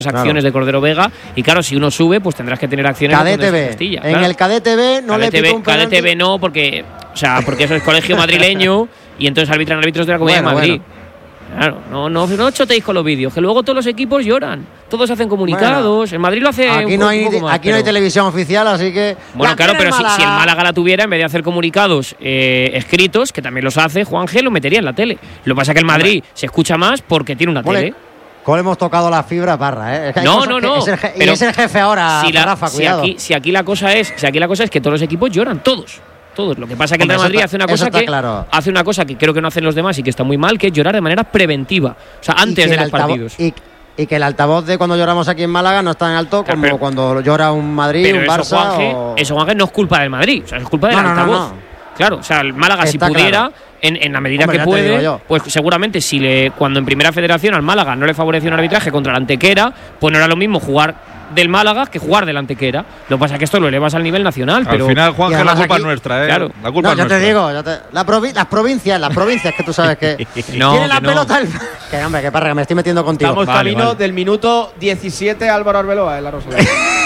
acciones de Cordero Vega, y claro, si uno sube, pues tendrás que tener acciones de Castilla. En el Cadete B no le pitó un penalti. Cadete B no, porque eso es colegio madrileño y entonces arbitran árbitros de la Comunidad de Madrid. Claro, no chotéis con los vídeos, que luego todos los equipos lloran, todos hacen comunicados. En Madrid lo hace aquí no hay televisión oficial, así que bueno, claro, pero si el Málaga la tuviera, en vez de hacer comunicados escritos, que también los hace Juanje, lo metería en la tele. Lo que pasa es que el Madrid se escucha más porque tiene una tele. ¿Cómo hemos tocado la fibra, Parra? ¿Eh? No. Y es el jefe ahora, Rafa, cuidado. Si aquí la cosa es que todos los equipos lloran, todos. Lo que pasa es que el Real Madrid hace una cosa que creo que no hacen los demás y que está muy mal, que es llorar de manera preventiva, o sea, antes de los partidos. Y que el altavoz de cuando lloramos aquí en Málaga no es tan alto como cuando llora un Madrid, un Barça. Eso, Juanje, no es culpa del Madrid, o sea, es culpa del altavoz. No. Claro, o sea, el Málaga, si pudiera, en la medida que puede, pues seguramente cuando en Primera Federación al Málaga no le favoreció un arbitraje contra la Antequera, pues no era lo mismo jugar del Málaga que jugar del Antequera. Lo que pasa es que esto lo elevas al nivel nacional. Al final, Juanje, la culpa es nuestra, ¿eh? Claro. La culpa es nuestra. Te digo, las provincias, que tú sabes que tiene la pelota. Que Parra, que me estoy metiendo contigo. Estamos camino del minuto 17, Álvaro Arbeloa en la Rosaleda.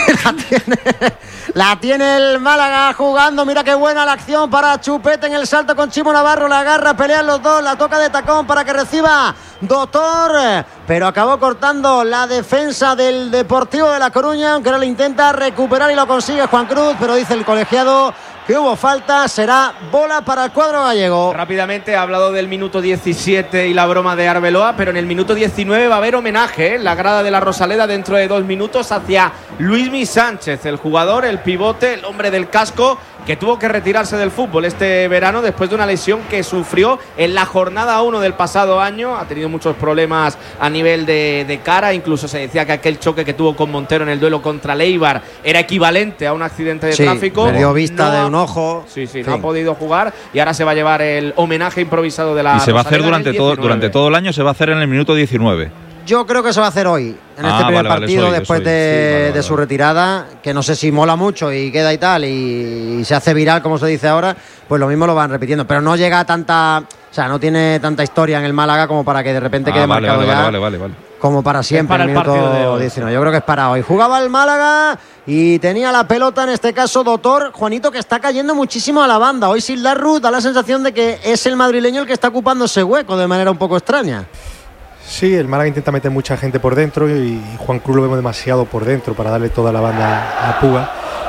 La tiene el Málaga jugando. Mira qué buena la acción para Chupete en el salto con Chimo Navarro. La agarra, pelean los dos. La toca de tacón para que reciba Doctor. Pero acabó cortando la defensa del Deportivo de La Coruña, aunque ahora lo intenta recuperar y lo consigue Juan Cruz. Pero dice el colegiado que hubo falta, será bola para el cuadro gallego. Rápidamente ha hablado del minuto 17 y la broma de Arbeloa, pero en el minuto 19 va a haber homenaje en la grada de la Rosaleda dentro de 2 minutos hacia Luismi Sánchez, el jugador, el pivote, el hombre del casco, que tuvo que retirarse del fútbol este verano después de una lesión que sufrió en la jornada 1 del pasado año. Ha tenido muchos problemas a nivel de cara, incluso se decía que aquel choque que tuvo con Montero en el duelo contra Leibar era equivalente a un accidente de tráfico. Perdió vista de un ojo. No ha podido jugar y ahora se va a llevar el homenaje improvisado de la Rosaleda. Y se va a hacer durante todo el año, se va a hacer en el minuto 19. Yo creo que se va a hacer hoy, en este primer partido, después de su retirada, que no sé si mola mucho y queda y tal, y se hace viral, como se dice ahora, pues lo mismo lo van repitiendo. Pero no llega a tanta, o sea, no tiene tanta historia en el Málaga como para que de repente quede marcado ya. Como para siempre, el minuto 19. Yo creo que es para hoy. Jugaba el Málaga y tenía la pelota, en este caso, Doctor. Juanito, que está cayendo muchísimo a la banda. Hoy Sildarru da la sensación de que es el madrileño el que está ocupando ese hueco de manera un poco extraña. Sí, el Málaga intenta meter mucha gente por dentro y Juan Cruz lo vemos demasiado por dentro para darle toda la banda a Puga.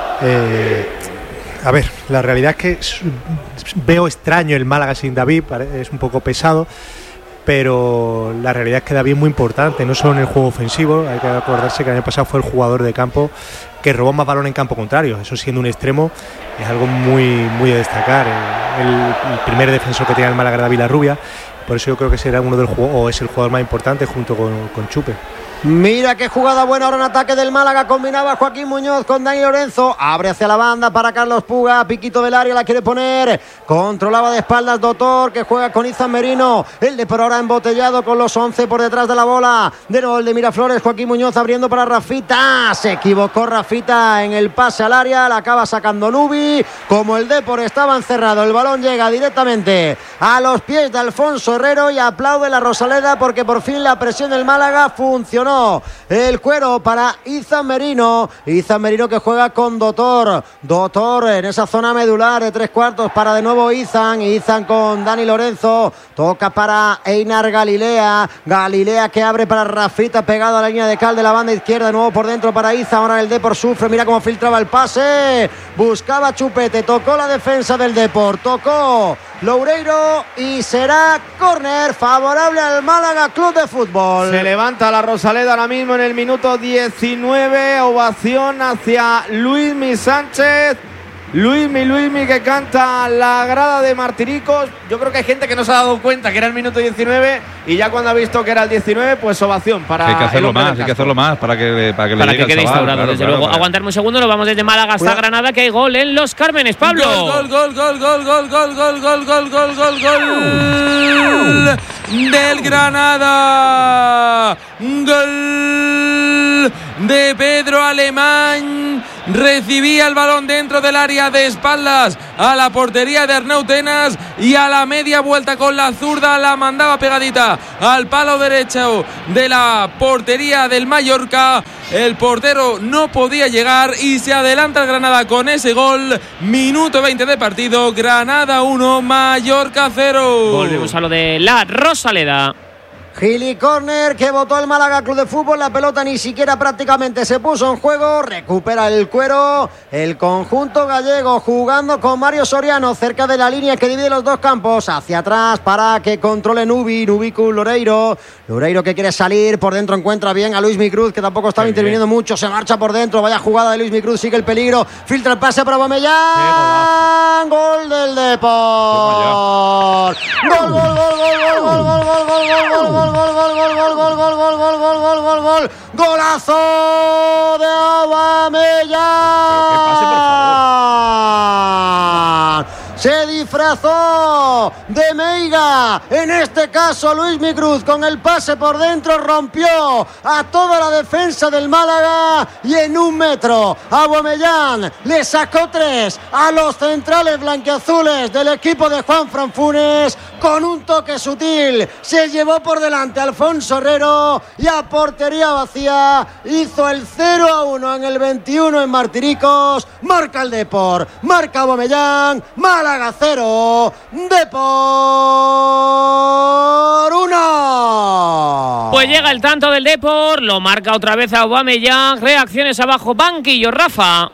A ver, la realidad es que veo extraño el Málaga sin David, es un poco pesado, pero la realidad es que David es muy importante, no solo en el juego ofensivo. Hay que acordarse que el año pasado fue el jugador de campo que robó más balón en campo contrario. Eso, siendo un extremo, es algo muy a destacar. El primer defensor que tenía el Málaga era David Larrubia. Por eso yo creo que será es el jugador más importante junto con Chupe. Mira qué jugada buena ahora en ataque del Málaga. Combinaba Joaquín Muñoz con Dani Lorenzo. Abre hacia la banda para Carlos Puga. Piquito del área, la quiere poner. Controlaba de espaldas Doctor, que juega con Izan Merino. El de por ahora embotellado con los 11 por detrás de la bola. De nuevo el de Miraflores. Joaquín Muñoz abriendo para Rafita. Se equivocó Rafita en el pase al área. La acaba sacando Lubi. Como el Depor estaba encerrado, el balón llega directamente a los pies de Alfonso Herrero y aplaude la Rosaleda porque por fin la presión del Málaga funcionó. El cuero para Izan Merino que juega con Doctor en esa zona medular de 3/4 para de nuevo Izan con Dani Lorenzo, toca para Einar Galilea que abre para Rafita pegado a la línea de cal de la banda izquierda, de nuevo por dentro para Izan. Ahora el Depor sufre, mira cómo filtraba el pase, buscaba Chupete, tocó la defensa del Depor, tocó Loureiro y será córner favorable al Málaga Club de Fútbol. Se levanta la Rosaleda ahora mismo en el minuto 19, ovación hacia Luismi Sánchez. Luismi que canta la grada de Martiricos. Yo creo que hay gente que no se ha dado cuenta que era el minuto 19 y ya cuando ha visto que era el 19, pues ovación para. Hay que hacerlo más para que le llegue quede instaurado, claro, desde luego. Aguantarme un segundo, nos vamos desde Málaga hasta Granada, que hay gol en Los Cármenes, Pablo. Gol del Granada. Gol de Pedro Alemán recibía el balón dentro del área de espaldas a la portería de Arnau Tenas y a la media vuelta con la zurda la mandaba pegadita al palo derecho de la portería del Mallorca. El portero no podía llegar y se adelanta el Granada con ese gol. Minuto 20 de partido, Granada 1, Mallorca 0. Volvemos a lo de la Rosaleda. Gili Corner que votó el Málaga Club de Fútbol. La pelota ni siquiera prácticamente se puso en juego. Recupera el cuero el conjunto gallego, jugando con Mario Soriano cerca de la línea que divide los dos campos. Hacia atrás para que controle Nubi con Loureiro que quiere salir. Por dentro encuentra bien a Luismi Cruz, que tampoco estaba interviniendo mucho. Se marcha por dentro. Vaya jugada de Luismi Cruz. Sigue el peligro. Filtra el pase para Aubameyang. Gol del Depor. Gol. Golazo de Aubameyang. Se disfrazó de Meiga, en este caso Luismi Cruz, con el pase por dentro, rompió a toda la defensa del Málaga y en 1 metro Aubameyang le sacó 3 a los centrales blanquiazules del equipo de Juanfran Funes. Con un toque sutil se llevó por delante a Alfonso Herrero y a portería vacía hizo el 0-1 en el 21 en Martiricos. Marca el Depor, marca Aubameyang. Málaga 0, Depor 1. Pues llega el tanto del Depor, lo marca otra vez Aubameyang. Reacciones abajo, banquillo, Rafa.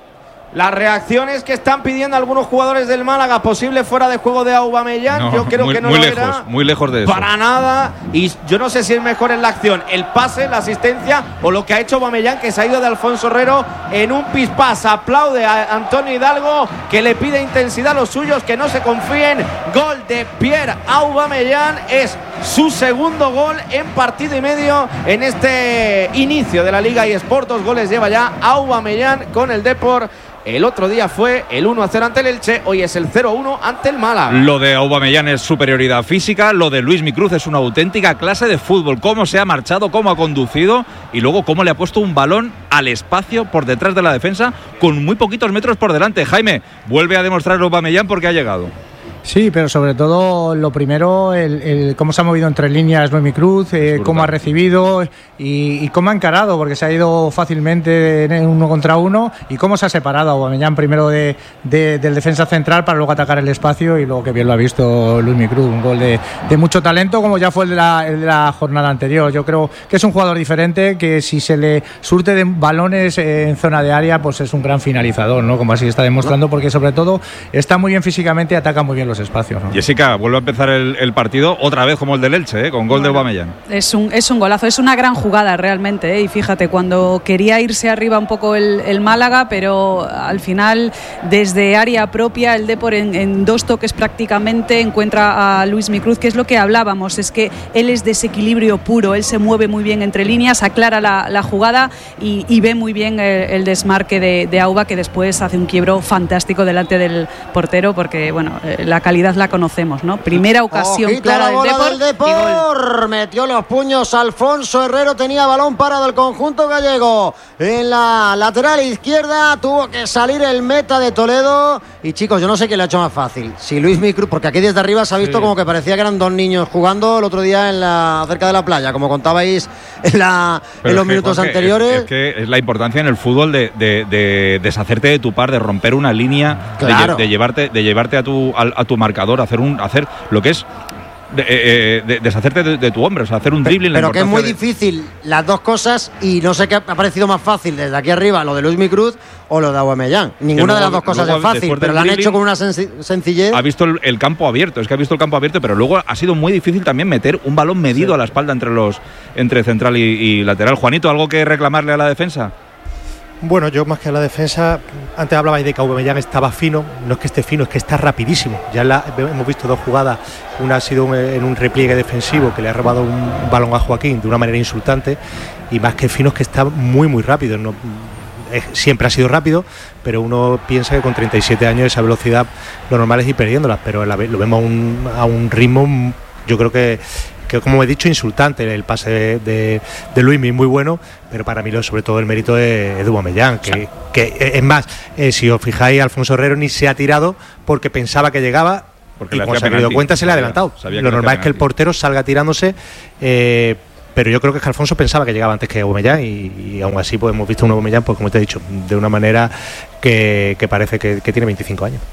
Las reacciones que están pidiendo algunos jugadores del Málaga, posible fuera de juego de Aubameyang, yo creo que no lo era muy lejos de eso. Para nada, y yo no sé si es mejor en la acción el pase, la asistencia o lo que ha hecho Aubameyang, que se ha ido de Alfonso Herrero en un pispás. Aplaude a Antonio Hidalgo, que le pide intensidad a los suyos, que no se confíen. Gol de Pierre Aubameyang, es su segundo gol en partido y medio en este inicio de la Liga eSport. 2 goles lleva ya Aubameyang con el Depor. El otro día fue el 1-0 ante el Elche, hoy es el 0-1 ante el Málaga. Lo de Aubameyang es superioridad física, lo de Luismi Cruz es una auténtica clase de fútbol. Cómo se ha marchado, cómo ha conducido y luego cómo le ha puesto un balón al espacio por detrás de la defensa con muy poquitos metros por delante. Jaime, vuelve a demostrar Aubameyang porque ha llegado. Sí, pero sobre todo lo primero, el cómo se ha movido entre líneas Luismi Cruz, cómo ha recibido y cómo ha encarado, porque se ha ido fácilmente en 1 contra 1 y cómo se ha separado Aubameyang primero del defensa central para luego atacar el espacio y luego que bien lo ha visto Luismi Cruz, un gol de mucho talento como ya fue el de la jornada anterior. Yo creo que es un jugador diferente, que si se le surte de balones en zona de área pues es un gran finalizador, ¿no? Como así está demostrando, porque sobre todo está muy bien físicamente y ataca muy bien los espacios, ¿no? Jessica, vuelve a empezar el partido otra vez como el del Elche, con gol de Aubameyang. Es un golazo, es una gran jugada realmente, y fíjate, cuando quería irse arriba un poco el Málaga, pero al final desde área propia el Depor en 2 toques prácticamente encuentra a Luismi Cruz, que es lo que hablábamos, es que él es desequilibrio puro, él se mueve muy bien entre líneas, aclara la jugada y ve muy bien el desmarque de Auba, que después hace un quiebro fantástico delante del portero, porque bueno, la calidad la conocemos, ¿no? Primera ocasión clara del Depor. Metió los puños Alfonso Herrero, tenía balón parado el conjunto gallego en la lateral izquierda, tuvo que salir el meta de Toledo y chicos, yo no sé quién lo ha hecho más fácil, si Luismi Cruz, porque aquí desde arriba se ha visto como que parecía que eran 2 niños jugando el otro día cerca de la playa, como contabais en los minutos anteriores. Es que es la importancia en el fútbol de deshacerte de tu par, de romper una línea, claro, de llevarte a tu marcador, hacer lo que es deshacerte de tu hombre, o sea, hacer un dribbling. Pero que es muy difícil las dos cosas, y no sé qué ha parecido más fácil desde aquí arriba, lo de Luismi Cruz o lo de Aubameyang. Ninguna de las dos cosas es fácil, pero lo han hecho con una sencillez. Ha visto el campo abierto, pero luego ha sido muy difícil también meter un balón medido a la espalda entre central y lateral. Juanito, ¿algo que reclamarle a la defensa? Bueno, yo más que a la defensa, antes hablabais de que Aubameyang estaba fino, no es que esté fino, es que está rapidísimo. Ya hemos visto 2 jugadas, una ha sido en un repliegue defensivo que le ha robado un balón a Joaquín de una manera insultante, y más que fino es que está muy muy rápido. No, siempre ha sido rápido, pero uno piensa que con 37 años esa velocidad lo normal es ir perdiéndolas, pero lo vemos a un ritmo, yo creo que que como he dicho, insultante. El pase de Luismi muy bueno, pero para mí sobre todo el mérito de Aubameyang, que es más, si os fijáis, Alfonso Herrero ni se ha tirado porque pensaba que llegaba, porque y cuando se ha dado cuenta se le ha adelantado. Lo normal es que el portero salga tirándose, pero yo creo que Alfonso pensaba que llegaba antes que Aubameyang y aún así pues hemos visto un Aubameyang, pues como te he dicho, de una manera que parece que tiene 25 años.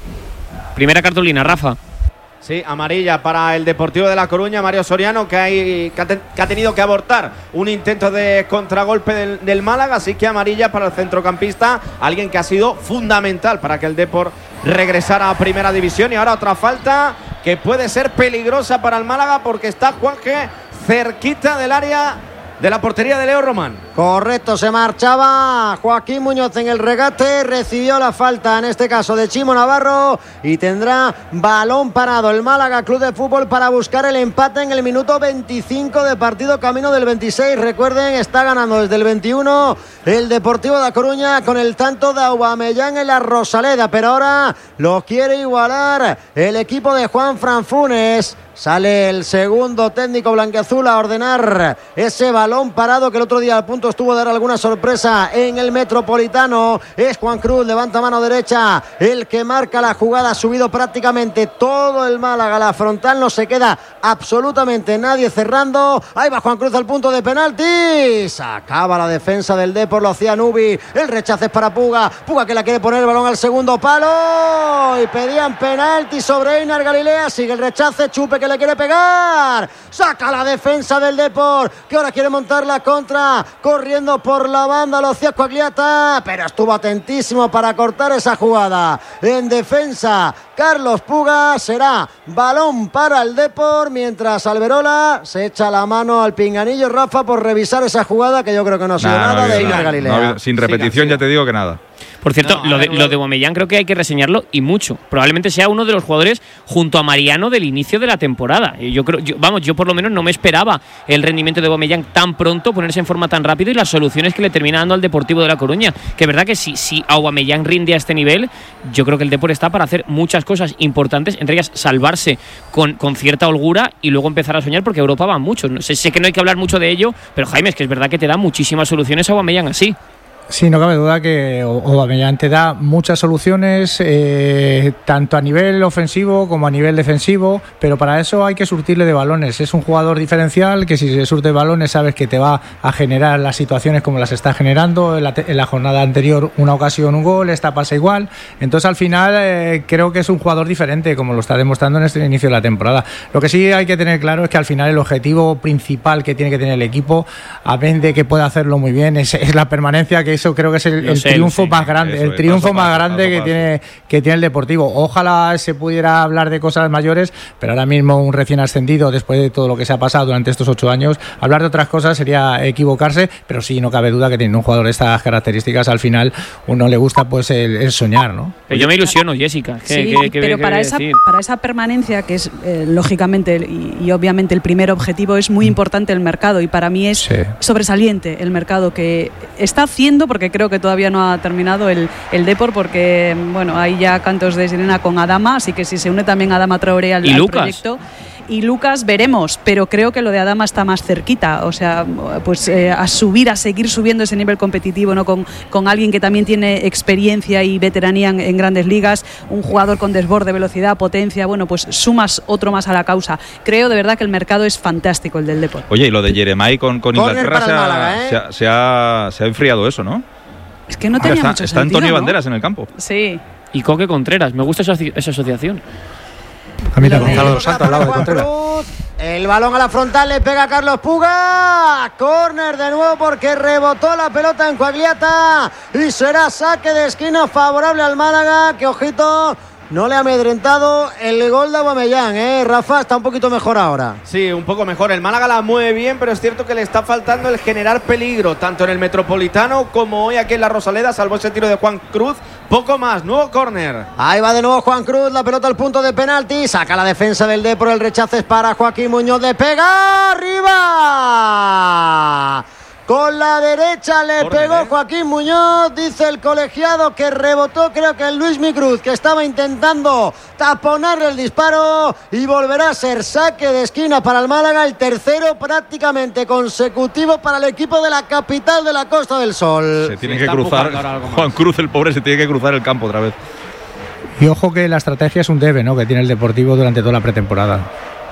Primera cartulina, Rafa. Sí, amarilla para el Deportivo de La Coruña, Mario Soriano, que ha tenido que abortar un intento de contragolpe del Málaga, así que amarilla para el centrocampista, alguien que ha sido fundamental para que el Depor regresara a Primera División. Y ahora otra falta que puede ser peligrosa para el Málaga porque está Juanje cerquita del área de la portería de Leo Román. Correcto, se marchaba Joaquín Muñoz en el regate, recibió la falta en este caso de Chimo Navarro y tendrá balón parado el Málaga Club de Fútbol para buscar el empate en el minuto 25 de partido, camino del 26. Recuerden, está ganando desde el 21 el Deportivo de La Coruña con el tanto de Aubameyang en la Rosaleda, pero ahora lo quiere igualar el equipo de Juanfran Funes. Sale el segundo técnico blanquiazul a ordenar ese balón parado que el otro día al punto estuvo de dar alguna sorpresa en el Metropolitano. Es Juan Cruz, levanta mano derecha, el que marca la jugada. Ha subido prácticamente todo el Málaga, la frontal, no se queda absolutamente nadie cerrando. Ahí va Juan Cruz al punto de penalti. Sacaba la defensa del Depor, lo hacía Nubi. El rechazo es para Puga que la quiere poner el balón al segundo palo y pedían penalti sobre Einar Galilea. Sigue el rechace, Chupe que le quiere pegar, saca la defensa del Depor, que ahora quiere montar la contra, corriendo por la banda, lo hacía Coagliata, pero estuvo atentísimo para cortar esa jugada. En defensa, Carlos Puga, será balón para el Depor, mientras Alberola se echa la mano al pinganillo, Rafa, por revisar esa jugada, que yo creo que no ha sido nada de Einar Galilea. Sin repetición, ya te digo que nada. Por cierto, lo de Aubameyang creo que hay que reseñarlo y mucho. Probablemente sea uno de los jugadores junto a Mariano del inicio de la temporada. Yo por lo menos no me esperaba el rendimiento de Aubameyang tan pronto, ponerse en forma tan rápido y las soluciones que le termina dando al Deportivo de La Coruña. Que es verdad que si Aubameyang rinde a este nivel, yo creo que el Depor está para hacer muchas cosas importantes, entre ellas salvarse con cierta holgura y luego empezar a soñar, porque Europa va mucho. Sé que no hay que hablar mucho de ello, pero Jaime, es que es verdad que te da muchísimas soluciones a Aubameyang así. Sí, no cabe duda que Aubameyang te da muchas soluciones, tanto a nivel ofensivo como a nivel defensivo, pero para eso hay que surtirle de balones. Es un jugador diferencial que si se surte de balones sabes que te va a generar las situaciones como las está generando. En la jornada anterior una ocasión, un gol, esta pasa igual. Entonces al final creo que es un jugador diferente, como lo está demostrando en este inicio de la temporada. Lo que sí hay que tener claro es que al final el objetivo principal que tiene que tener el equipo, a vez de que pueda hacerlo muy bien, es la permanencia, que eso creo que es el triunfo más grande, el triunfo más grande que tiene el Deportivo. Ojalá se pudiera hablar de cosas mayores, pero ahora mismo un recién ascendido, después de todo lo que se ha pasado durante estos 8 años, hablar de otras cosas sería equivocarse, pero sí, no cabe duda que tiene un jugador de estas características, al final uno le gusta pues el soñar, ¿no? Pero yo me ilusiono, Jessica. Pero para esa permanencia, que es lógicamente y obviamente el primer objetivo, es muy importante el mercado, y para mí es sobresaliente el mercado que está haciendo, porque creo que todavía no ha terminado el Depor, porque bueno, hay ya cantos de sirena con Adama, así que si se une también Adama Traoré al proyecto. Y Lucas veremos, pero creo que lo de Adama está más cerquita, o sea, pues a seguir subiendo ese nivel competitivo, ¿no? Con alguien que también tiene experiencia y veteranía en grandes ligas, un jugador con desborde, velocidad, potencia, bueno, pues sumas otro más a la causa. Creo de verdad que el mercado es fantástico, el del Depor. Oye, y lo de Jeremai con Inglaterra se ha enfriado eso, ¿no? Es que no tenía mucho está sentido, Antonio ¿no? Banderas en el campo. Sí. Y Coque Contreras, me gusta esa asociación. A mí también. Gonzalo dos Santos al lado de Contreras. El balón a la frontal, le pega Carlos Puga. Córner de nuevo porque rebotó la pelota en Coagliata y será saque de esquina favorable al Málaga, que ojito, no le ha amedrentado el gol de Aubameyang, Rafa, está un poquito mejor ahora. Sí, un poco mejor. El Málaga la mueve bien, pero es cierto que le está faltando el generar peligro, tanto en el Metropolitano como hoy aquí en la Rosaleda, salvo ese tiro de Juan Cruz. Poco más, nuevo córner. Ahí va de nuevo Juan Cruz, la pelota al punto de penalti, saca la defensa del Depor, el rechazo es para Joaquín Muñoz, de pega arriba. con la derecha le pegó Joaquín Muñoz. Dice el colegiado que rebotó, creo que el Luismi Cruz, que estaba intentando taponarle el disparo, y volverá a ser saque de esquina para el Málaga, el tercero prácticamente consecutivo para el equipo de la capital de la Costa del Sol. Se tiene que cruzar, Juan Cruz, el pobre, se tiene que cruzar el campo otra vez. Y ojo que la estrategia es un debe, ¿no?, que tiene el Deportivo durante toda la pretemporada.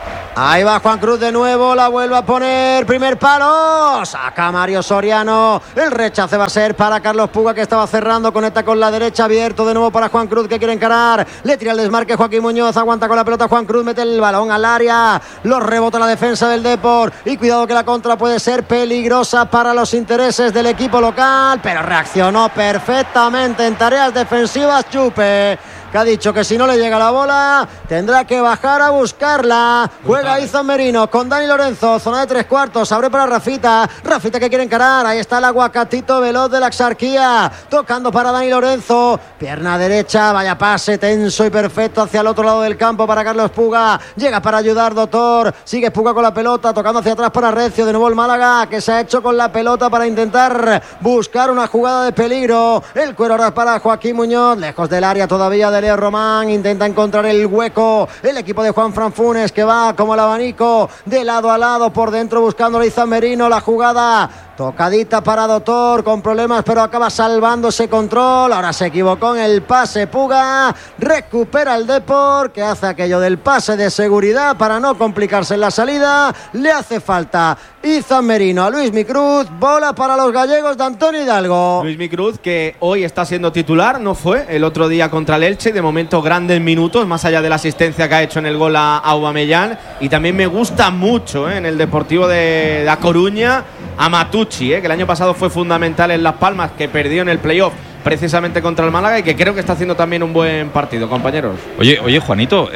Ahí va Juan Cruz de nuevo, la vuelve a poner, primer palo, saca Mario Soriano, el rechace va a ser para Carlos Puga, que estaba cerrando, conecta con la derecha, abierto de nuevo para Juan Cruz, que quiere encarar, le tira el desmarque Joaquín Muñoz, aguanta con la pelota Juan Cruz, mete el balón al área, lo rebota la defensa del Depor, y cuidado que la contra puede ser peligrosa para los intereses del equipo local, pero reaccionó perfectamente en tareas defensivas Chupe, que ha dicho que si no le llega la bola tendrá que bajar a buscarla. Juega Izan Merino con Dani Lorenzo, zona de 3/4, abre para Rafita que quiere encarar, ahí está el aguacatito veloz de la Axarquía, tocando para Dani Lorenzo, pierna derecha, vaya pase tenso y perfecto hacia el otro lado del campo para Carlos Puga, llega para ayudar Doctor, sigue Puga con la pelota, tocando hacia atrás para Recio, de nuevo el Málaga, que se ha hecho con la pelota para intentar buscar una jugada de peligro, el cuero ahora para Joaquín Muñoz, lejos del área todavía de Leo Román, intenta encontrar el hueco el equipo de Juan Fran Funes, que va como el abanico de lado a lado por dentro buscando a Izan Merino, la jugada tocadita para Doctor, con problemas pero acaba salvando ese control, ahora se equivocó en el pase Puga, recupera el Depor, que hace aquello del pase de seguridad para no complicarse en la salida, le hace falta Izan Merino a Luismi Cruz, bola para los gallegos de Antonio Hidalgo. Luismi Cruz, que hoy está siendo titular, no fue el otro día contra el Elche, de momento grandes minutos, más allá de la asistencia que ha hecho en el gol a Aubameyang, y también me gusta mucho en el Deportivo de La Coruña a Matucci, que el año pasado fue fundamental en Las Palmas, que perdió en el playoff precisamente contra el Málaga, y que creo que está haciendo también un buen partido, compañeros. Oye, Juanito,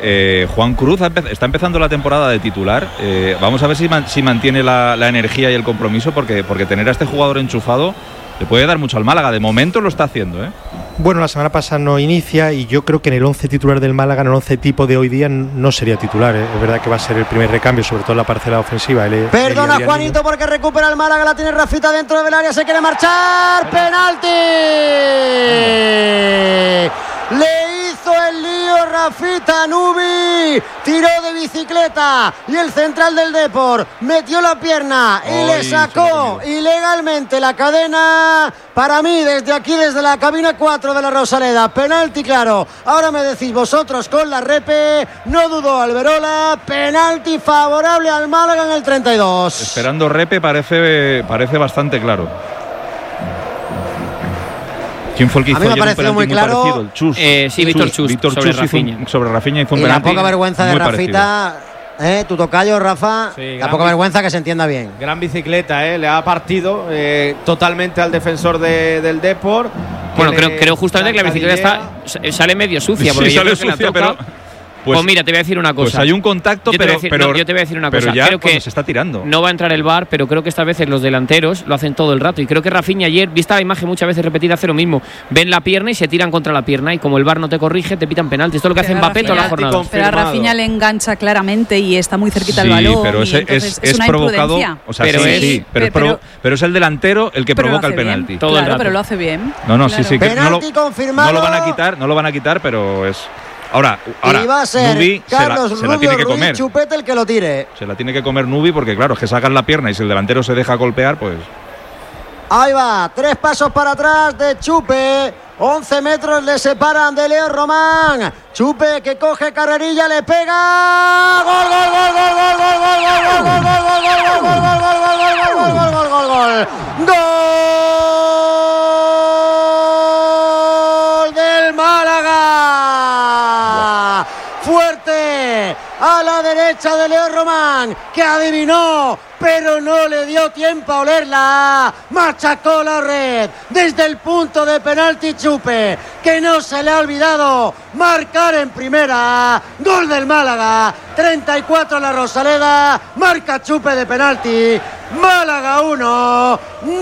Juan Cruz está empezando la temporada de titular. Vamos a ver si mantiene la energía y el compromiso, porque tener a este jugador enchufado le puede dar mucho al Málaga. De momento lo está haciendo, Bueno, la semana pasada no inicia, y yo creo que en el 11 titular del Málaga, en el 11 tipo de hoy día, no sería titular. Es verdad que va a ser el primer recambio, sobre todo en la parcela ofensiva. Perdona Juanito, porque recupera el Málaga, la tiene Rafita dentro del área, se quiere marchar, penalti. Le hizo el lío Rafita Nubi, tiró de bicicleta y el central del Depor metió la pierna y le sacó ilegalmente la cadena. Para mí, desde aquí, desde la cabina 4 de la Rosaleda, penalti claro. Ahora me decís vosotros con la repe, no dudó Alberola, penalti favorable al Málaga en el 32. Esperando repe parece bastante claro. ¿Quién fue el que hizo ayer un penalti muy parecido? El Chus. Sí, Víctor Chus sobre Rafinha. Sobre Rafinha hizo un penalti. Y la poca vergüenza de Rafita, tu tocayo, Rafa, sí, la poca vergüenza, que se entienda bien. Gran bicicleta, le ha partido totalmente al defensor del Depor. Bueno, creo justamente que la bicicleta sale medio sucia, porque sí, sale sucia, pero... Pues mira, te voy a decir una cosa. Pues hay un contacto, pero yo te voy a decir una cosa. Ya creo que se está tirando. No va a entrar el VAR, pero creo que estas veces los delanteros lo hacen todo el rato. Y creo que Rafinha ayer, vista la imagen muchas veces repetida, hace lo mismo. Ven la pierna y se tiran contra la pierna. Y como el VAR no te corrige, te pitan penalti. Esto es lo que hace Mbappé toda la jornada. Pero a Rafinha le engancha claramente y está muy cerquita el balón. Pero es una provocado. O sea, pero es el delantero el que provoca el penalti. Claro, pero lo hace bien. No, sí. Penalti confirmado. No lo van a quitar, pero es... Ahora y va a ser Nubi Carlos se la tiene que comer. Chupete el que lo tire. Se la tiene que comer Nubi, porque claro, es que sacan la pierna y si el delantero se deja golpear, pues... Ahí va, 3 pasos para atrás de Chupe, 11 metros le separan de Leo Román. Chupe que coge carrerilla, le pega. ¡Gol, gol, gol, gol, gol, gol, gol, gol, gol, gol, gol, gol! ¡Gol del Málaga! Fuerte a la derecha de Leo Román, que adivinó, pero no le dio tiempo a olerla. Machacó la red desde el punto de penalti Chupe, que no se le ha olvidado marcar en primera. Gol del Málaga, 34 en la Rosaleda, marca Chupe de penalti. Málaga 1,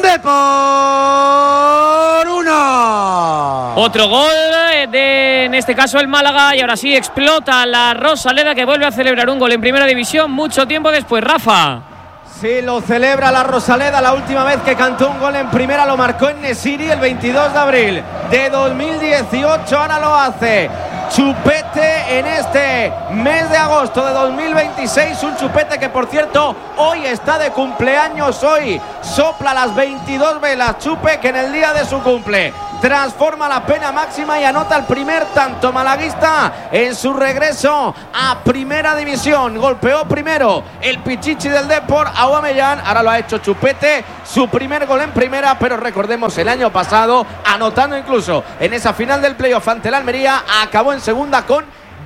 Depor 1. Otro gol en este caso el Málaga, y ahora sí explota la Rosaleda, que vuelve a celebrar un gol en primera división mucho tiempo después. Rafa. Sí, lo celebra la Rosaleda. La última vez que cantó un gol en primera lo marcó en Nesiri el 22 de abril de 2018. Ahora lo hace Chupete en este mes de agosto de 2026. Un Chupete que, por cierto, hoy está de cumpleaños. Hoy sopla las 22 velas. Chupe, que en el día de su cumple transforma la pena máxima y anota el primer tanto malaguista en su regreso a Primera División. Golpeó primero el pichichi del Depor, Aubameyang. Ahora lo ha hecho Chupete, su primer gol en primera, pero recordemos el año pasado, anotando incluso en esa final del playoff ante el Almería, acabó en segunda con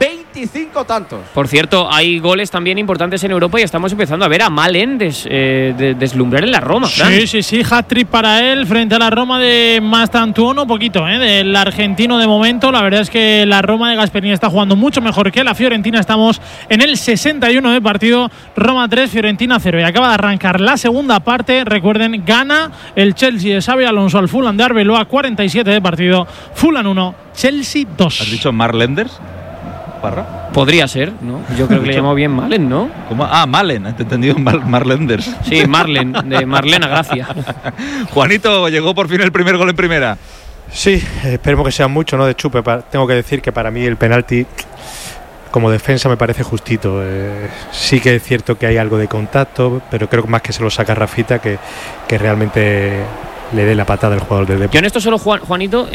25 tantos. Por cierto, hay goles también importantes en Europa y estamos empezando a ver a Malen deslumbrar en la Roma. Sí, hat-trick para él frente a la Roma de Mastantuono, poquito del argentino de momento. La verdad es que la Roma de Gasperini está jugando mucho mejor que la Fiorentina. Estamos en el 61 de partido, Roma 3, Fiorentina 0. Y acaba de arrancar la segunda parte. Recuerden, gana el Chelsea de Xabi Alonso al Fulham de Arbeloa, 47 de partido, Fulham 1, Chelsea 2. ¿Has dicho Marlenders? Parra. Podría ser, ¿no? Yo creo que le llamó bien Malen, ¿no? ¿Cómo? Ah, Malen, te he entendido, Marlenders. Sí, Marlen, de Marlena Gracia. Juanito, llegó por fin el primer gol en primera. Sí, esperemos que sea mucho, ¿no? De Chupe. Tengo que decir que para mí el penalti como defensa me parece justito. Sí que es cierto que hay algo de contacto, pero creo más que se lo saca Rafita que realmente le dé la patada al jugador del Depor. Yo en esto solo, Juanito,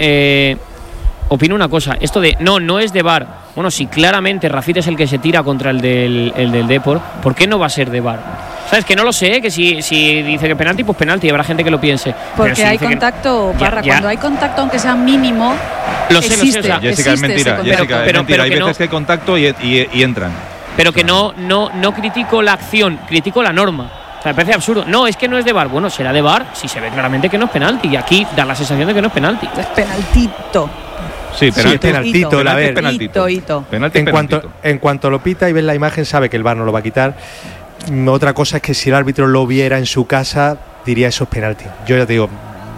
opino una cosa. Esto de no es de VAR. Bueno, si claramente Rafita es el que se tira contra el del Depor, ¿por qué no va a ser de VAR? ¿Sabes? Que no lo sé, que si dice que penalti, pues penalti, y habrá gente que lo piense. Porque si hay contacto, Parra, cuando hay contacto, aunque sea mínimo, lo sé, existe, o sea, Jessica, es mentira, Jessica, es mentira. Hay veces que hay contacto y entran. Pero que no critico la acción, critico la norma. O sea, me parece absurdo. No, es que no es de VAR. Bueno, será de VAR si se ve claramente que no es penalti. Y aquí da la sensación de que no es penalti. Es penaltito. Sí, penaltito. En cuanto lo pita y ves la imagen, sabe que el VAR no lo va a quitar. Otra cosa es que si el árbitro lo viera en su casa, diría eso es penalti. Yo ya te digo,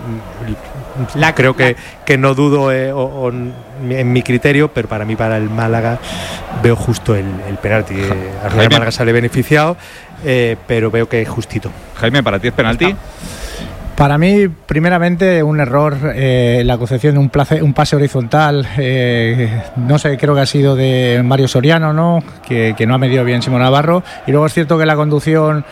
creo que no dudo en mi criterio, pero para mí, para el Málaga, veo justo el penalti. Al Real Málaga sale beneficiado, pero veo que es justito. Jaime, ¿para ti es penalti? Para mí, primeramente, un error, la concepción de un pase horizontal, no sé, creo que ha sido de Mario Soriano, ¿no? Que no ha medido bien Simón Navarro. Y luego es cierto que la conducción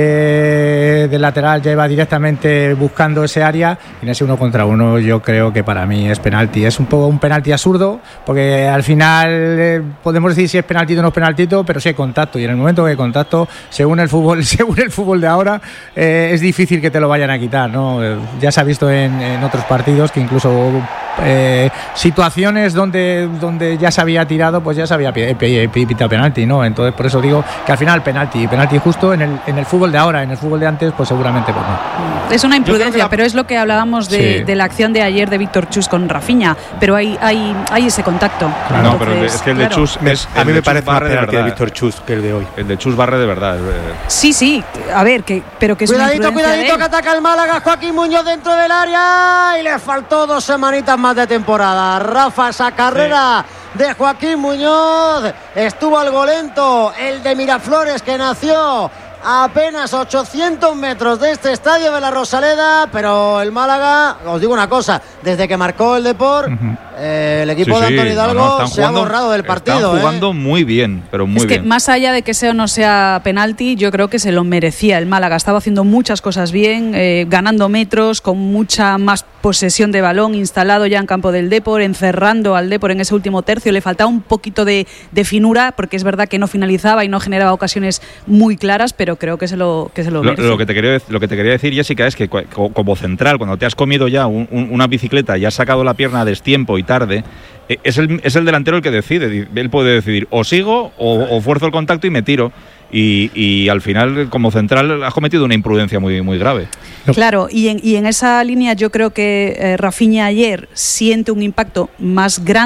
del lateral ya iba directamente buscando ese área. Y en ese 1 contra 1 yo creo que para mí es penalti. Es un poco un penalti absurdo, porque al final podemos decir si es penaltito o no es penaltito, pero sí hay contacto. Y en el momento que hay contacto, según el fútbol de ahora, es difícil que te lo vayan a quitar, ¿no? Ya se ha visto en otros partidos que incluso hubo situaciones donde ya se había tirado, pues ya se había pitado penalti, ¿no? Entonces por eso digo que al final penalti justo en el fútbol de ahora. En el fútbol de antes, pues seguramente pues no. Es una imprudencia, pero es lo que hablábamos de la acción de ayer de Víctor Chus con Rafinha, pero hay ese contacto. Claro. No, pero es que el de Chus a mí me parece más penalti de Víctor Chus que el de hoy. El de Chus barre de verdad. Sí, a ver, pero que es cuidadito que ataca el Málaga. Joaquín Muñoz dentro del área y le faltó 2 semanitas más de temporada. Rafa, esa carrera de Joaquín Muñoz estuvo algo lento. El de Miraflores, que nació a apenas 800 metros de este estadio de la Rosaleda, pero el Málaga, os digo una cosa, desde que marcó el Depor, el equipo de Antonio Hidalgo se ha borrado del partido. Están jugando muy bien, pero muy bien. Es que más allá de que sea o no sea penalti, yo creo que se lo merecía el Málaga. Estaba haciendo muchas cosas bien, ganando metros, con mucha más posesión de balón, instalado ya en campo del Depor, encerrando al Depor en ese último tercio. Le faltaba un poquito de finura, porque es verdad que no finalizaba y no generaba ocasiones muy claras, pero creo que se lo merece. Lo que te quería decir, Jessica, es que como central, cuando te has comido ya una bicicleta y has sacado la pierna a destiempo y tarde, es el delantero el que decide. Él puede decidir o sigo o fuerzo el contacto y me tiro. Y al final, como central, has cometido una imprudencia muy, muy grave. Claro, y en esa línea yo creo que Rafinha ayer siente un impacto más grande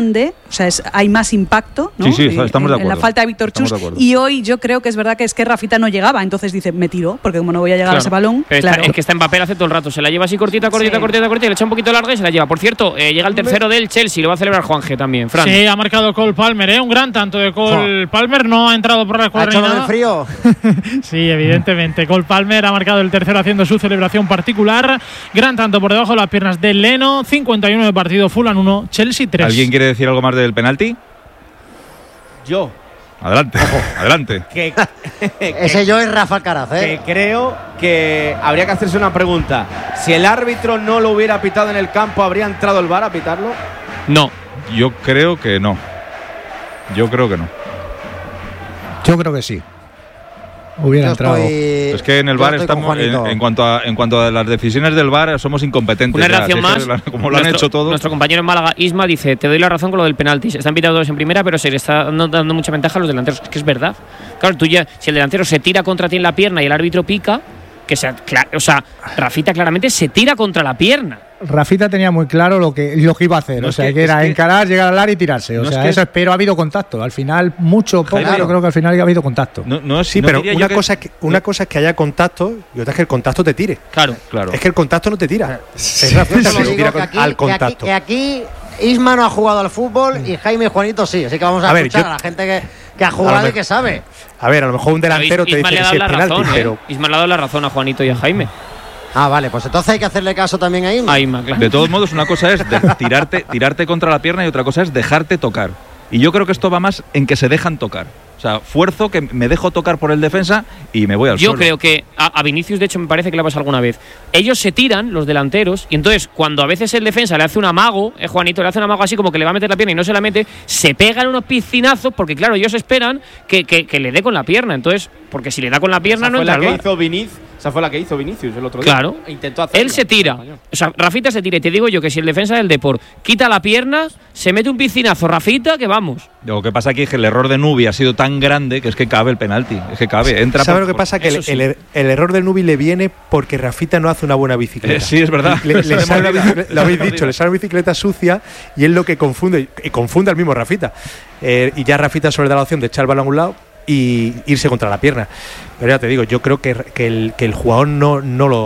O sea, hay más impacto, ¿no? Sí, estamos de acuerdo. En la falta de Víctor Chus. Y hoy yo creo que es verdad que Rafita no llegaba. Entonces dice, me tiro, porque como no voy a llegar a ese balón. Claro. Es que está Mbappé hace todo el rato. Se la lleva así cortita, y le echa un poquito larga y se la lleva. Por cierto, llega el tercero del Chelsea. Lo va a celebrar Juanje también. Fran. Sí, ha marcado Cole Palmer, un gran tanto de Cole Palmer. No ha entrado por la escuadra. ¿Ha hecho del frío? Sí, evidentemente. Cole Palmer ha marcado el tercero haciendo su celebración particular. Gran tanto por debajo de las piernas de Leno. 51 de partido, Fulham 1, Chelsea 3. ¿Alguien quiere decir algo más del penalti? Yo. Adelante. Ese yo es Rafa Alcaraz, Que creo que habría que hacerse una pregunta. Si el árbitro no lo hubiera pitado en el campo, ¿habría entrado el VAR a pitarlo? No. Yo creo que no. Yo creo que sí. Hubiera entrado. Es que en el VAR estamos en cuanto a las decisiones del VAR somos incompetentes. Una reacción más. Como lo han hecho todos. Nuestro compañero en Málaga, Isma, dice: te doy la razón con lo del penalti. Se están pitando todos en primera, pero se le está dando mucha ventaja a los delanteros. Es que es verdad. Claro, si el delantero se tira contra ti en la pierna y el árbitro pica, Rafita claramente se tira contra la pierna. Rafita tenía muy claro lo que iba a hacer, que era encarar, llegar al área y tirarse. Pero ha habido contacto. Al final, poco, yo creo que al final ha habido contacto. Pero una cosa es que haya contacto y otra es que el contacto te tire. Claro. Es que el contacto no te tira. Al contacto. Que aquí Isma no ha jugado al fútbol y Jaime y Juanito sí. Así que vamos a escuchar a la gente que ha jugado y que sabe. A ver, a lo mejor un delantero te dice que sí es penalti, pero Isma le ha dado la razón a Juanito y a Jaime. Vale, pues entonces hay que hacerle caso también a Isma. Claro. De todos modos, una cosa es tirarte contra la pierna y otra cosa es dejarte tocar. Y yo creo que esto va más en que se dejan tocar. O sea, fuerzo, que me dejo tocar por el defensa y me voy al suelo. Yo creo que a Vinicius, de hecho, me parece que le ha pasado alguna vez. Ellos se tiran, los delanteros, y entonces cuando a veces el defensa le hace un amago, Juanito le hace un amago así como que le va a meter la pierna y no se la mete, se pegan unos piscinazos porque, claro, ellos esperan que le dé con la pierna. Entonces, porque si le da con la pierna no entra al VAR. Esa fue la que hizo Vinicius el otro día. Claro. Intentó hacerlo. Él se tira. O sea, Rafita se tira. Y te digo yo que si el defensa del Depor quita la pierna, se mete un piscinazo, Rafita, que vamos. Lo que pasa aquí es que el error de Nubi ha sido tan grande que es que cabe el penalti. Es que cabe. Entra. ¿Sabes lo que pasa? Que el error de Nubi le viene porque Rafita no hace una buena bicicleta. Sí, es verdad. Le sale la bicicleta sucia y es lo que confunde. Y confunde al mismo Rafita. Y ya Rafita solo le da la opción de echar el balón a un lado y irse contra la pierna. Pero ya te digo, yo creo que el jugador no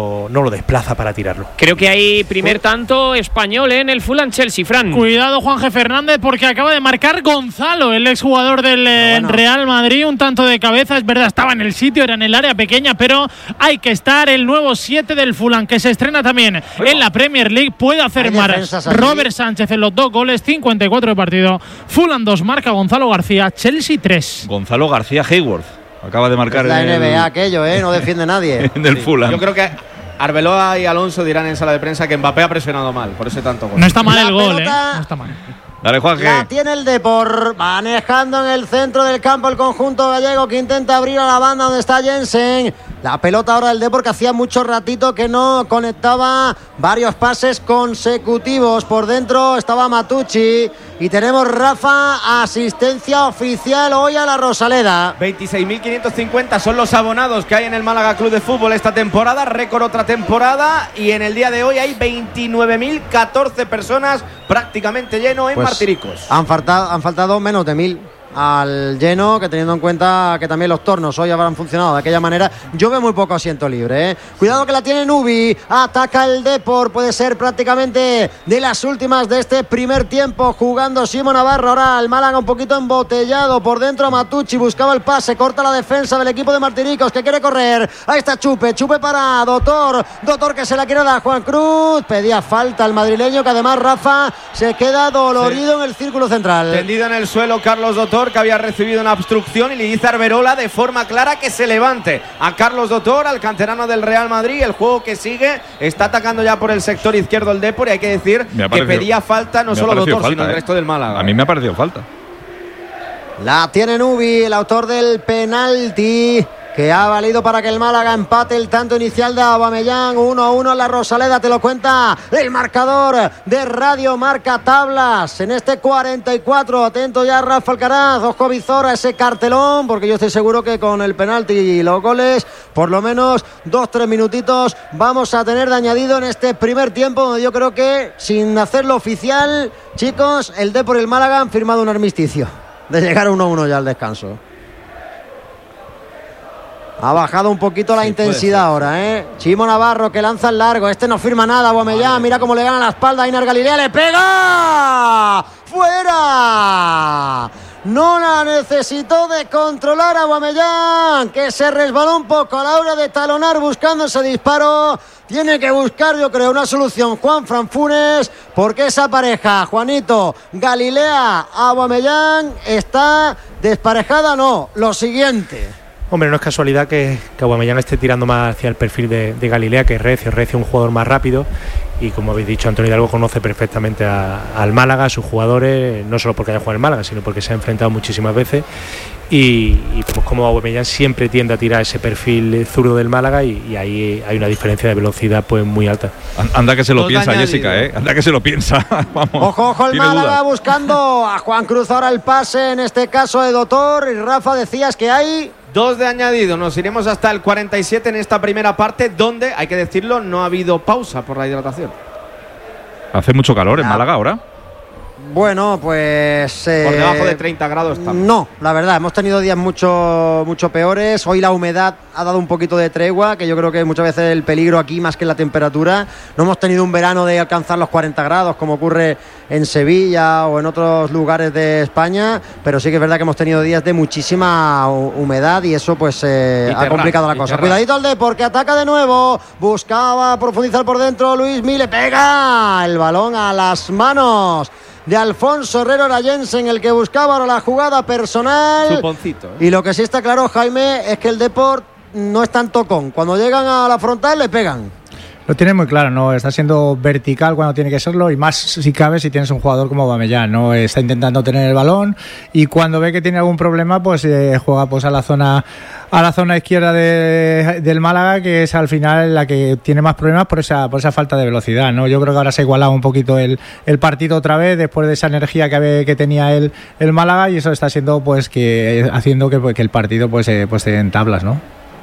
lo desplaza para tirarlo. Creo que hay primer tanto español en el Fulham Chelsea, Fran. Cuidado, Juanje Fernández, porque acaba de marcar Gonzalo, el exjugador del Real Madrid. Un tanto de cabeza, es verdad, estaba en el sitio, era en el área pequeña, pero hay que estar. El nuevo 7 del Fulham, que se estrena también en la Premier League, puede hacer más. Robert Sánchez en los 2 goles, 54 de partido. Fulham 2, marca Gonzalo García, Chelsea 3. Gonzalo García Hayward acaba de marcar la NBA aquello, no defiende nadie. Del Fulham. Yo creo que Arbeloa y Alonso dirán en sala de prensa que Mbappé ha presionado mal, por ese tanto gol. No está mal el gol, no está mal. Dale, Juanje. La tiene el Depor, manejando en el centro del campo el conjunto gallego, que intenta abrir a la banda donde está Jensen. La pelota ahora del Depor, que hacía mucho ratito que no conectaba varios pases consecutivos. Por dentro estaba Matucci. Y tenemos, Rafa, asistencia oficial hoy a la Rosaleda. 26.550 son los abonados que hay en el Málaga Club de Fútbol esta temporada, récord otra temporada, y en el día de hoy hay 29.014 personas, prácticamente lleno en Martiricos. Han faltado menos de 1.000 al lleno, que teniendo en cuenta que también los tornos hoy habrán funcionado de aquella manera. Yo veo muy poco asiento libre, Cuidado que la tiene Nubi, ataca el Depor, puede ser prácticamente de las últimas de este primer tiempo, jugando Simo Navarro. Ahora el Málaga un poquito embotellado, por dentro Matucci buscaba el pase, corta la defensa del equipo de Martiricos, que quiere correr. Ahí está Chupe para Dotor que se la quiere dar a Juan Cruz, pedía falta el madrileño, que además, Rafa, se queda dolorido en el círculo central. Tendido en el suelo Carlos Dotor, que había recibido una obstrucción, y le dice a Arbeloa de forma clara que se levante a Carlos Dotor, al canterano del Real Madrid. El juego que sigue, está atacando ya por el sector izquierdo el Depor, y hay que decir que pedía falta no solo Dotor, sino el resto del Málaga. A mí me ha parecido falta. La tiene Nubi, el autor del penalti, que ha valido para que el Málaga empate el tanto inicial de Aubameyang. 1-1 en la Rosaleda, te lo cuenta el marcador de Radio Marca Tablas en este 44. Atento ya Rafa Alcaraz, ojo visor a ese cartelón, porque yo estoy seguro que con el penalti y los goles, por lo menos 2-3 minutitos vamos a tener de añadido en este primer tiempo, donde yo creo que sin hacerlo oficial, chicos, el Depor y el Málaga han firmado un armisticio de llegar 1-1 ya al descanso. Ha bajado un poquito la intensidad ahora, ¿eh? Chimo Navarro que lanza el largo. Este no firma nada, Aubameyang. Mira cómo le gana la espalda a Einar Galilea. ¡Le pega! ¡Fuera! No la necesitó de controlar a Aubameyang, que se resbaló un poco a la hora de talonar buscando ese disparo. Tiene que buscar, yo creo, una solución Juanfran Funes, porque esa pareja, Juanito, Galilea, Aubameyang, está desparejada. No, lo siguiente. Hombre, no es casualidad que Aubameyang esté tirando más hacia el perfil de Galilea, que Recio es un jugador más rápido, y como habéis dicho, Antonio Hidalgo conoce perfectamente al Málaga, a sus jugadores, no solo porque haya jugado en el Málaga, sino porque se ha enfrentado muchísimas veces, y pues como Aubameyang siempre tiende a tirar ese perfil zurdo del Málaga, y ahí hay una diferencia de velocidad pues muy alta. Anda que se lo piensa, Jessica, anda que se lo piensa. Vamos, ojo el Málaga buscando a Juan Cruz ahora el pase, en este caso de Dotor, y Rafa, decías que hay 2 de añadido. Nos iremos hasta el 47 en esta primera parte, donde, hay que decirlo, no ha habido pausa por la hidratación. Hace mucho calor en Málaga ahora. Bueno, pues por debajo de 30 grados estamos. No, la verdad, hemos tenido días mucho peores. Hoy la humedad ha dado un poquito de tregua, que yo creo que muchas veces el peligro aquí más que la temperatura. No hemos tenido un verano de alcanzar los 40 grados como ocurre en Sevilla o en otros lugares de España, pero sí que es verdad que hemos tenido días de muchísima humedad y eso pues ha complicado la cosa. Cuidadito al Depor, que ataca de nuevo, buscaba profundizar por dentro, Luismi le pega el balón a las manos de Alfonso Herrero Arayense, en el que buscaba ahora la jugada personal. Suponcito, ¿eh? Y lo que sí está claro, Jaime, es que el Depor no es tan tocón. Cuando llegan a la frontal le pegan. Lo tiene muy claro, ¿no? Está siendo vertical cuando tiene que serlo, y más si cabe si tienes un jugador como Aubameyang, ¿no? Está intentando tener el balón, y cuando ve que tiene algún problema, pues juega pues a la zona izquierda del Málaga, que es al final la que tiene más problemas por esa falta de velocidad, ¿no? Yo creo que ahora se ha igualado un poquito el partido otra vez después de esa energía que tenía el Málaga, y eso está siendo pues que haciendo que el partido pues esté en tablas, ¿no?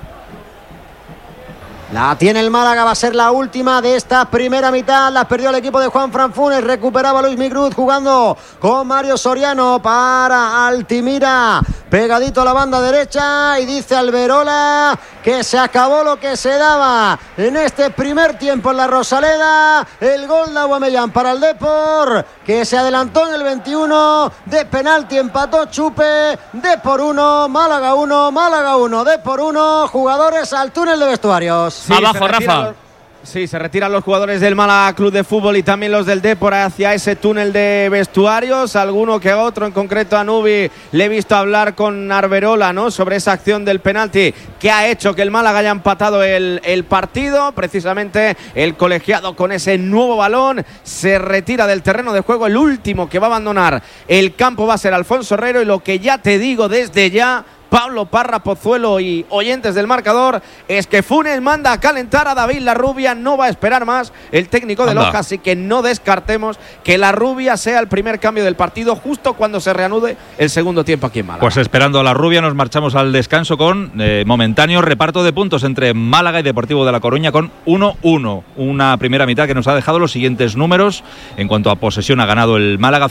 La tiene el Málaga, va a ser la última de esta primera mitad. La perdió el equipo de Juanfran Funes. Recuperaba Luismi Cruz jugando con Mario Soriano para Altimira. Pegadito a la banda derecha, y dice Alberola que se acabó lo que se daba en este primer tiempo en la Rosaleda. El gol de Aubameyang para el Depor, que se adelantó en el 21 de penalti. Empató Chupe. Depor 1, Málaga 1, Depor 1. Jugadores al túnel de vestuarios. Sí, abajo, Rafa. Sí, se retiran los jugadores del Málaga Club de Fútbol y también los del Depor hacia ese túnel de vestuarios. Alguno que otro, en concreto a Nubi, le he visto hablar con Arberola, ¿no?, sobre esa acción del penalti que ha hecho que el Málaga haya empatado el partido. Precisamente el colegiado, con ese nuevo balón, se retira del terreno de juego. El último que va a abandonar el campo va a ser Alfonso Herrero, y lo que ya te digo desde ya, Pablo Parra, Pozuelo y oyentes del marcador, es que Funes manda a calentar a David Larrubia. No va a esperar más el técnico de Loja, así que no descartemos que Larrubia sea el primer cambio del partido justo cuando se reanude el segundo tiempo aquí en Málaga. Pues esperando a Larrubia nos marchamos al descanso con momentáneo reparto de puntos entre Málaga y Deportivo de La Coruña con 1-1. Una primera mitad que nos ha dejado los siguientes números. En cuanto a posesión, ha ganado el Málaga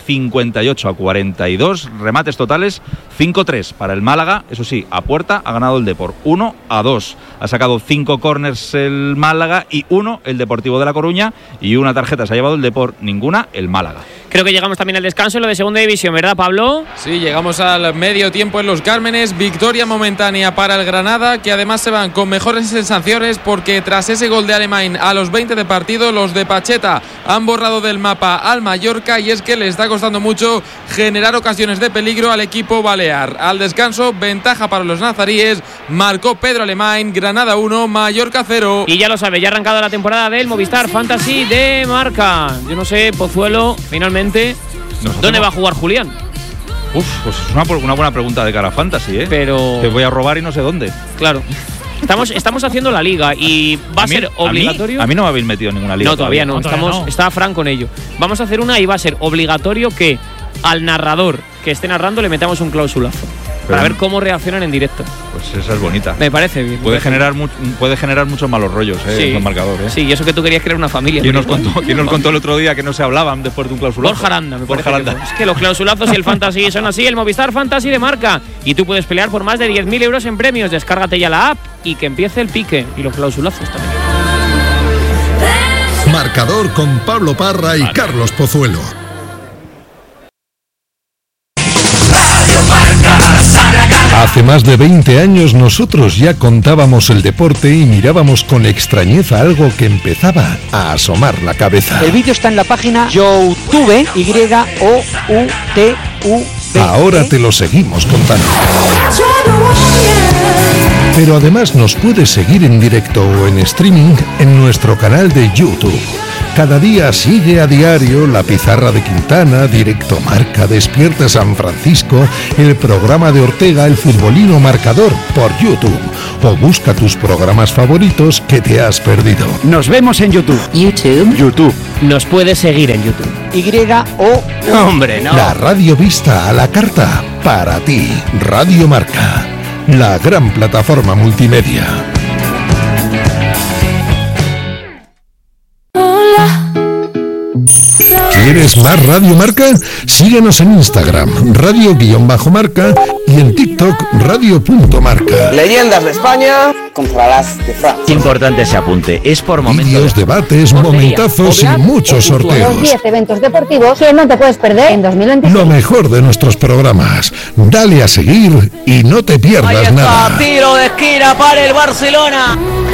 58-42. Remates totales 5-3 para el Málaga. Eso sí, a puerta ha ganado el Depor 1-2. Ha sacado 5 córners el Málaga y 1 el Deportivo de La Coruña, y una tarjeta se ha llevado el Depor, ninguna el Málaga. Creo que llegamos también al descanso en lo de segunda división, ¿verdad, Pablo? Sí, llegamos al medio tiempo en Los Cármenes. Victoria momentánea para el Granada, que además se van con mejores sensaciones, porque tras ese gol de Alemán a los 20 de partido, los de Pacheta han borrado del mapa al Mallorca, y es que le está costando mucho generar ocasiones de peligro al equipo balear. Al descanso, ventaja para los nazaríes, marcó Pedro Alemán. Granada 1, Mallorca 0. Y ya lo sabe, ya ha arrancado la temporada del Movistar Fantasy de Marca. Yo no sé, Pozuelo, finalmente, ¿dónde va a jugar Julián? Pues es una buena pregunta de cara a Fantasy, ¿eh? Pero te voy a robar y no sé dónde. Claro. Estamos haciendo la liga y va a ser obligatorio. A mí no me habéis metido en ninguna liga. No, todavía no. Está Fran con ello. Vamos a hacer una y va a ser obligatorio que al narrador que esté narrando le metamos un clausulazo. Para ver cómo reaccionan en directo. Pues esa es bonita. Me parece bien. Puede generar muchos malos rollos, el marcador. Sí, y eso que tú querías crear una familia. ¿Quién nos contó el otro día que no se hablaban después de un clausulazo? Borja Aranda, me parece. Es que los clausulazos y el fantasy son así. El Movistar Fantasy de Marca. Y tú puedes pelear por más de 10.000 euros en premios. Descárgate ya la app y que empiece el pique. Y los clausulazos también. Marcador con Pablo Parra y Carlos Pozuelo. Hace más de 20 años nosotros ya contábamos el deporte y mirábamos con extrañeza algo que empezaba a asomar la cabeza. El vídeo está en la página YouTube, YOUTUV. Ahora te lo seguimos contando. Pero además nos puedes seguir en directo o en streaming en nuestro canal de YouTube. Cada día sigue a diario La Pizarra de Quintana, Directo Marca, Despierta San Francisco, el programa de Ortega, El Futbolino Marcador por YouTube. O busca tus programas favoritos que te has perdido. Nos vemos en YouTube. YouTube. Nos puedes seguir en YouTube. Hombre, no. La radio vista a la carta para ti. Radio Marca, la gran plataforma multimedia. ¿Quieres más Radio Marca? Síguenos en Instagram, radio_marca y en TikTok, radio.marca. Leyendas de España contra las de Francia. Importante ese apunte, es por momentos. Vídeos, debates, momentazos y muchos sorteos. Los 10 eventos deportivos que no te puedes perder en 2026. Lo mejor de nuestros programas. Dale a seguir y no te pierdas nada. Tiro de esquina para el Barcelona.